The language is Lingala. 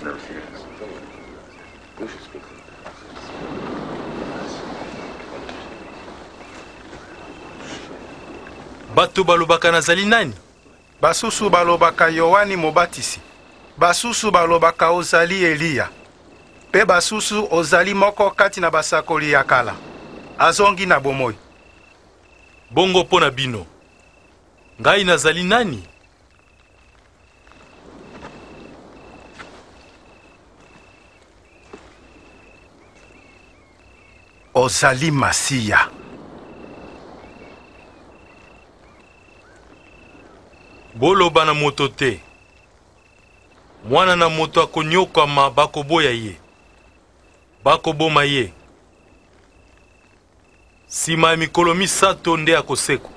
Bato balobaka nazali nani? Basusu balobaka Yohani Mobatisi. Basusu balobaka ozali Eliya. Pe basusu ozali moko kati na basakoli ya kala. Azongi na bomoi. Bongo pona bino. Ngai nazali nani? Ozali Masiya. Boloba na moto te. Mwana na moto akonyokama bakoboya ye. Bakoboma ye. Sima ya mikolo misato nde akoseko.